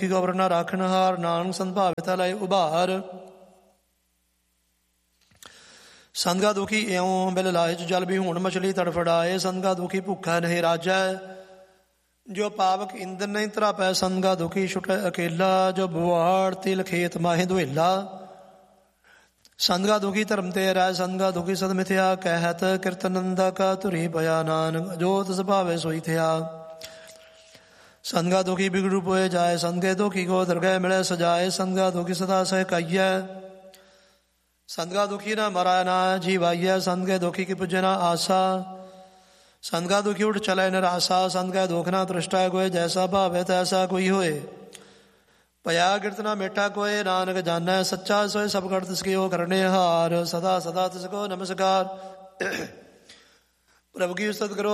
ਗੋਬਰਨਾ ਰਾਖਣ ਹਾਰ, ਨਾਨਕ ਸੰਭਾਵਿਤਾ ਲੈ ਉਭਾਰ। ਸੰਗਾ ਦੁਖੀ ਇਉਂ ਬਿਲ ਲਾਇਚ ਜਲ ਵੀ ਹੁਣ ਮਛਲੀ ਤੜਫੜਾਏ। ਸੰਗਾ ਦੁਖੀ ਭੁੱਖਾ ਨਹੀਂ ਰਾਜੈ, ਜੋ ਪਾਵਕ ਇੰਦਰ ਨਹੀਂ ਤਰਾਪੈ। ਸੰਗਾ ਦੁਖੀ ਛੁਟੈ ਅਕੇਲਾ, ਜੋ ਬੁਆੜ ਤਿਲ ਖੇਤ ਮਾਹੇ ਦੁਹੇਲਾ। ਸੰਗਾ ਦੁਖੀ ਧਰਮ ਤੇ ਰਹਿ, ਸੰਗਾ ਦੁਖੀ ਸਦ ਮਿਥਿਆ ਕਹਿਤ। ਕੀਰਤਨੰਦਾ ਕਾ ਧੁਰੀ ਪਿਆ, ਨਾਨਕ ਜੋ ਤਿਸ ਭਾਵੇ ਸੋਈ ਥਿਆ। ਸੰਗਾ ਦੁਖੀ ਬਿਗੜੂ ਪੋਏ ਜਾਏ, ਸੰਗੇ ਦੁਖੀ ਕੋ ਦਰਗਹਿ ਮਿਲੈ ਸਜਾਏ। ਸੰਗਾ ਦੁਖੀ ਸਦਾ ਸਹਿ ਕਾਈਐ, ਸੰਗਾ ਦੁਖੀ ਨਾ ਮਰੈ ਨਾ ਜੀਵਾਈਐ। ਸੰਗੇ ਦੁਖੀ ਕੀ ਪੁੱਜੈ ਨਾ ਆਸਾ, ਸੰਗਾ ਦੁਖੀ ਉਠ ਚਲੈ ਨਿਰਾਸਾ। ਸੰਗਾ ਦੁਖ ਨਾ ਤ੍ਰਿਸ਼ਟਾ ਕੋਇ, ਜੈਸਾ ਭਾਵੇ ਤੈਸਾ ਕੋਈ ਹੋਏ। ਭਇਆ ਕੀਰਤਨਾ ਮੇਟਾ ਕੋਏ, ਨਾਨਕ ਜਾਣੈ ਸੱਚਾ ਸੋਏ। ਸਭ ਘਟ ਤਿਸ ਕੀ ਉਹ ਕਰਨੇ ਹਾਰ, ਸਦਾ ਸਦਾ ਤਿਸ ਕੋ ਨਮਸਕਾਰ। ਪ੍ਰਭੂ ਕੀ ਉਸਤਤ ਕਰੋ